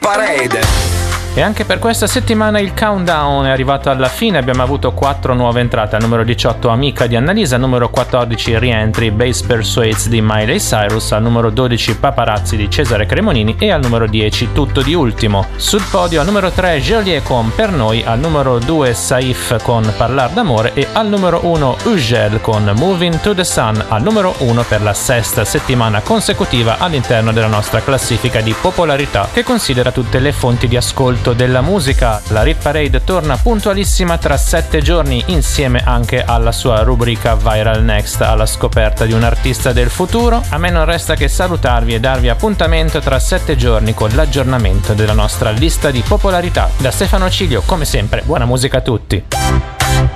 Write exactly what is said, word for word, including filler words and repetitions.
Parade. E anche per questa settimana il countdown è arrivato alla fine, abbiamo avuto quattro nuove entrate: al numero diciotto Amica di Annalisa, al numero quattordici Rientri Bass Persuades di Miley Cyrus, al numero dodici Paparazzi di Cesare Cremonini e al numero dieci Tutto di Ultimo. Sul podio al numero tre Geolier con Per Noi, al numero due Saif con Parlar d'amore e al numero uno Ugel con Moving to the Sun, al numero uno per la sesta settimana consecutiva all'interno della nostra classifica di popolarità che considera tutte le fonti di ascolto della musica. La Hit Parade torna puntualissima tra sette giorni insieme anche alla sua rubrica Viral Next, alla scoperta di un artista del futuro. A me non resta che salutarvi e darvi appuntamento tra sette giorni con l'aggiornamento della nostra lista di popolarità. Da Stefano Cilio, come sempre, buona musica a tutti.